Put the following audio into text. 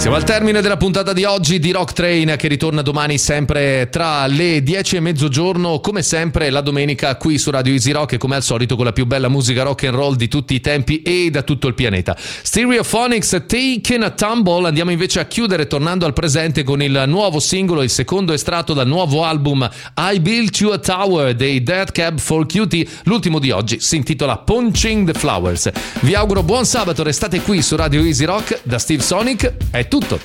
Siamo al termine della puntata di oggi di Rock Train, che ritorna domani sempre tra le 10 e mezzogiorno, come sempre la domenica qui su Radio Easy Rock, e come al solito con la più bella musica rock and roll di tutti i tempi e da tutto il pianeta. Stereophonics, Taking a Tumble. Andiamo invece a chiudere tornando al presente con il nuovo singolo, il secondo estratto dal nuovo album I Built You a Tower dei Dead Cab for Cutie. L'ultimo di oggi si intitola Punching the Flowers. Vi auguro buon sabato, restate qui su Radio Easy Rock. Da Steve Sonic è tutto.